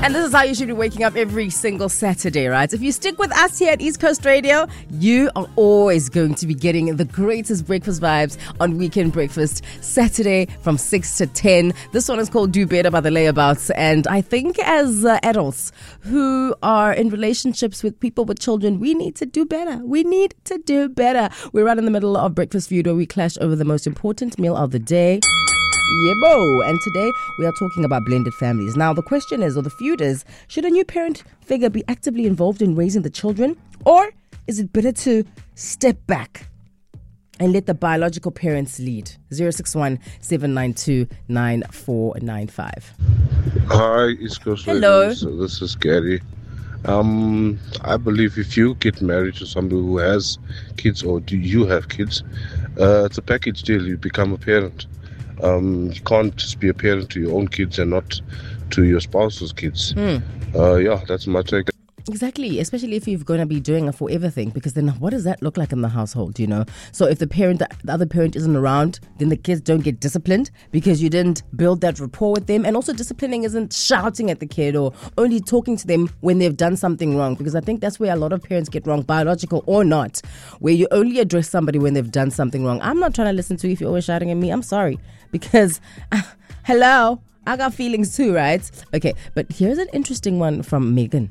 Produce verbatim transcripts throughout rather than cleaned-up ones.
And this is how you should be waking up every single Saturday, right? If you stick with us here at East Coast Radio, you are always going to be getting the greatest breakfast vibes on Weekend Breakfast, Saturday from six to ten. This one is called Do Better by the Layabouts. And I think as uh, adults who are in relationships with people with children, we need to do better. We need to do better. We're right in the middle of Breakfast Feud where we clash over the most important meal of the day. Yebo. And today we are talking about blended families. Now the question is, or the feud is, should a new parent figure be actively involved in raising the children, or is it better to step back and let the biological parents lead? zero six one, seven nine two, nine four nine five. Hi, East Coast Hello. Radio. So this is Gary. Um, I believe if you get married to somebody who has kids, or do you have kids, uh, it's a package deal. You become a parent. Um, you can't just be a parent to your own kids and not to your spouse's kids. Mm. Uh, yeah, that's my take. Exactly, especially if you're going to be doing a forever thing, because then what does that look like in the household, you know? So if the parent, the other parent isn't around, then the kids don't get disciplined because you didn't build that rapport with them. And also disciplining isn't shouting at the kid or only talking to them when they've done something wrong, because I think that's where a lot of parents get wrong, biological or not, where you only address somebody when they've done something wrong. I'm not trying to listen to you if you're always shouting at me. I'm sorry, because uh, hello, I got feelings too, right? Okay, but here's an interesting one from Megan.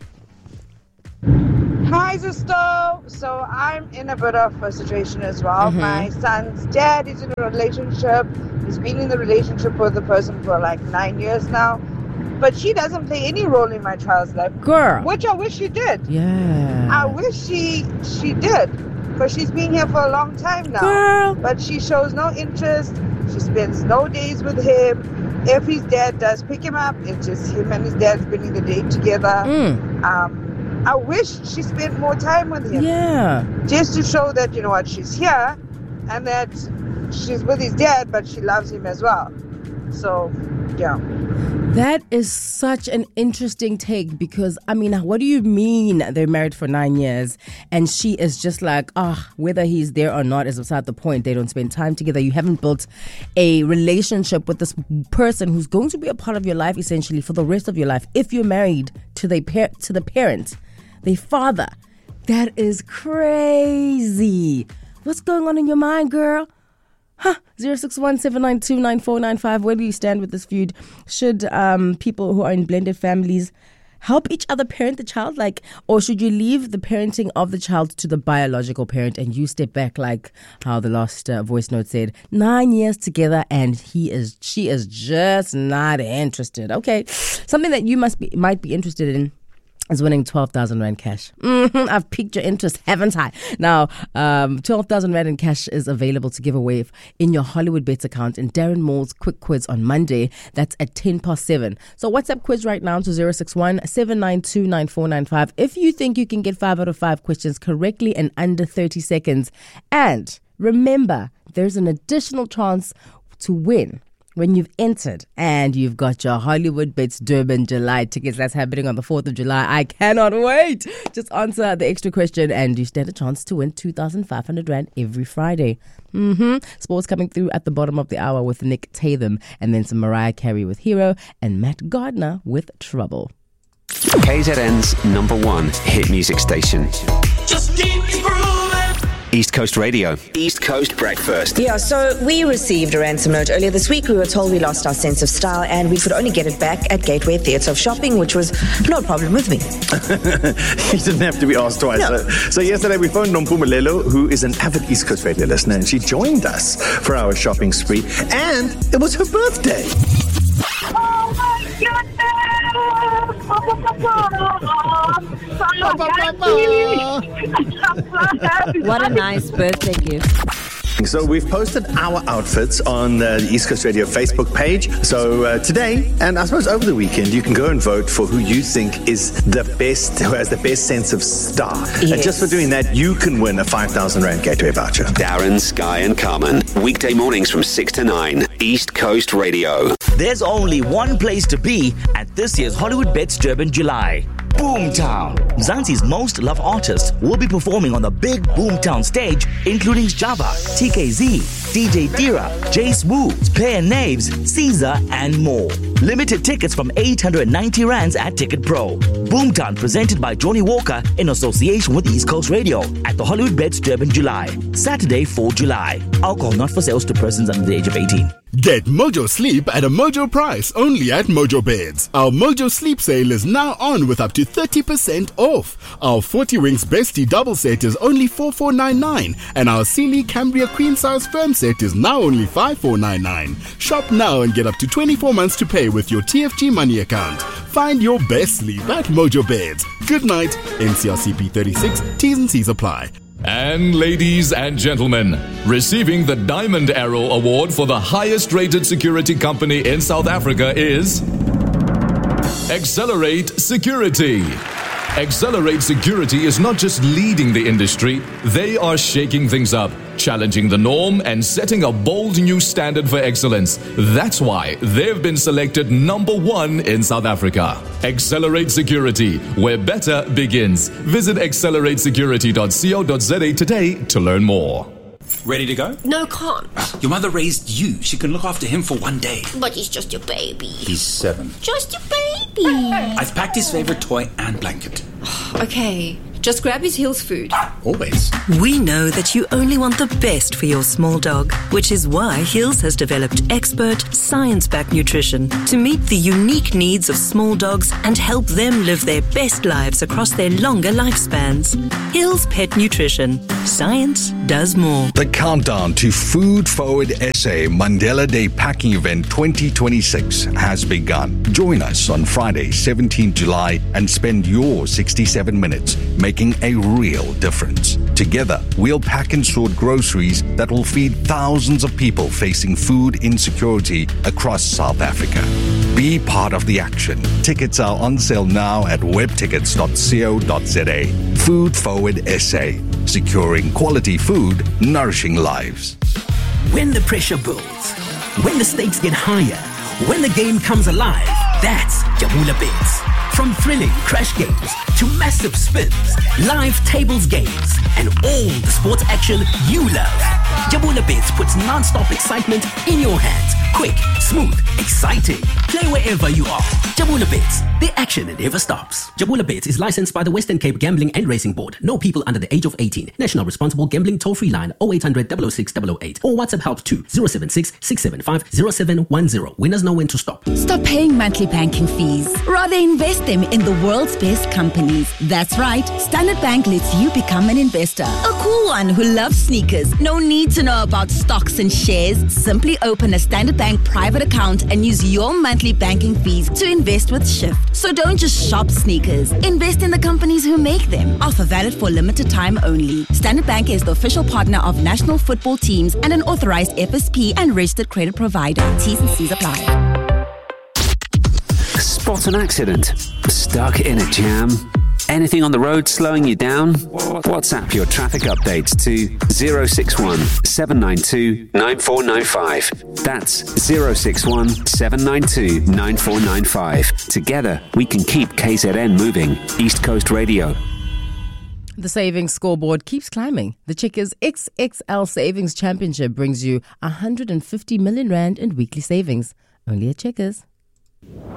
Hi, sister. So I'm in a bit of a situation as well. Mm-hmm. My son's dad is in a relationship. He's been in the relationship with the person for like nine years now. But she doesn't play any role in my child's life. Girl. Which I wish she did. Yeah. I wish she she did. Because she's been here for a long time now. Girl. But she shows no interest. She spends no days with him. If his dad does pick him up, it's just him and his dad spending the day together. Mm. Um, I wish she spent more time with him. Yeah. Just to show that, you know what, she's here and that she's with his dad, but she loves him as well. So, yeah. That is such an interesting take, because, I mean, what do you mean they're married for nine years and she is just like, ah, oh, whether he's there or not is beside the point. They don't spend time together. You haven't built a relationship with this person who's going to be a part of your life essentially for the rest of your life. If you're married to the par- to the parent, the father, that is crazy. What's going on in your mind, girl? Huh, zero six one, seven nine two, nine four nine five. Where do you stand with this feud? Should um, people who are in blended families help each other parent the child? Like, or should you leave the parenting of the child to the biological parent and you step back, like how the last uh, voice note said, nine years together and he is, she is just not interested. Okay, something that you must be, might be interested in is winning twelve thousand rand cash. Mm-hmm, I've piqued your interest, haven't I? Now, um, twelve thousand rand in cash is available to give away in your Hollywood Bets account in Darren Moore's quick quiz on Monday. That's at ten past seven. So WhatsApp quiz right now to zero six one, seven nine two, nine four nine five if you think you can get five out of five questions correctly in under thirty seconds. And remember, there's an additional chance to win when you've entered and you've got your Hollywood Bets Durban July tickets. That's happening on the fourth of July. I cannot wait. Just answer the extra question and you stand a chance to win two thousand five hundred rand every Friday. Mm-hmm. Sports coming through at the bottom of the hour with Nick Tatham, and then some Mariah Carey with Hero and Matt Gardner with Trouble. K Z N's number one hit music station. Just keep grooving. East Coast Radio. East Coast Breakfast. Yeah, so we received a ransom note earlier this week. We were told we lost our sense of style and we could only get it back at Gateway Theatre of Shopping, which was no problem with me. You didn't have to be asked twice. No. So, so yesterday we phoned Nompumelelo, who is an avid East Coast Radio listener, and she joined us for our shopping spree, and it was her birthday. Oh my goodness! What a nice birthday gift. So we've posted our outfits on uh, the East Coast Radio Facebook page. So uh, today, and I suppose over the weekend, you can go and vote for who you think is the best, who has the best sense of style. Yes. And just for doing that, you can win a five thousand rand Gateway voucher. Darren, Sky and Carmen. Weekday mornings from six to nine. East Coast Radio. There's only one place to be at this year's Hollywood Bets Durban July. Boomtown. Mzansi's most loved artists will be performing on the big Boomtown stage, including Java, T K Z, D J Tira, Jace Wu, Player Naves, Caesar, and more. Limited tickets from eight hundred ninety rands at Ticket Pro. Boomtown presented by Johnny Walker in association with East Coast Radio at the Hollywood Beds Durban, July. Saturday, fourth of July. Alcohol not for sales to persons under the age of eighteen. Get Mojo Sleep at a Mojo price only at Mojo Beds. Our Mojo Sleep sale is now on with up to thirty percent off. Our forty Winks Bestie double set is only four thousand four hundred ninety-nine and our Sealy Cambria Queen Size Firm set is now only five thousand four hundred ninety-nine. Shop now and get up to twenty-four months to pay with your T F G money account. Find your best sleep at Mojo Beds. Good night. N C R C P thirty-six. T's and C's apply. And ladies and gentlemen, receiving the Diamond Arrow Award for the highest rated security company in South Africa is Accelerate Security. Accelerate Security is not just leading the industry, they are shaking things up, challenging the norm and setting a bold new standard for excellence. That's why they've been selected number one in South Africa. Accelerate Security, where better begins. Visit accelerate security dot co dot za today to learn more. Ready to go? No, can't. Your mother raised you. She can look after him for one day. But he's just your baby. He's seven. Just your baby. I've packed his favorite toy and blanket. Okay, just grab his Hills food. Always. We know that you only want the best for your small dog, which is why Hills has developed expert, science-backed nutrition to meet the unique needs of small dogs and help them live their best lives across their longer lifespans. Hills Pet Nutrition. Science does more. The countdown to Food Forward S A Mandela Day Packing Event twenty twenty-six has begun. Join us on Friday, seventeenth of July, and spend your sixty-seven minutes making a real difference. Together, we'll pack and sort groceries that will feed thousands of people facing food insecurity across South Africa. Be part of the action. Tickets are on sale now at web tickets dot co dot za. Food Forward S A. Securing quality food, nourishing lives. When the pressure builds, when the stakes get higher, when the game comes alive, that's Jabula Bets. From thrilling crash games to massive spins, live tables games, and all the sports action you love. Jabula Bets puts non-stop excitement in your hands. Quick, smooth, exciting. Play wherever you are. Jabula Bets, the action never stops. Jabula Bets is licensed by the Western Cape Gambling and Racing Board. No people under the age of eighteen. National Responsible Gambling Toll-Free Line oh eight hundred, double oh six, double oh eight or WhatsApp help to zero seven six, six seven five, zero seven one zero. Winners know when to stop. Stop paying monthly banking fees. Rather invest them in the world's best companies. That's right. Standard Bank lets you become an investor. A cool one who loves sneakers. No need to know about stocks and shares. Simply open a Standard Bank private account and use your monthly banking fees to invest with Shift. So don't just shop sneakers. Invest in the companies who make them. Offer valid for limited time only. Standard Bank is the official partner of national football teams and an authorized F S P and registered credit provider. T's and C's apply. Spot an accident? Stuck in a jam? Anything on the road slowing you down? WhatsApp your traffic updates to zero six one, seven nine two, nine four nine five. That's zero six one, seven nine two, nine four nine five. Together, we can keep K Z N moving. East Coast Radio. The savings scoreboard keeps climbing. The Checkers X X L Savings Championship brings you one hundred fifty million rand in weekly savings. Only at Checkers.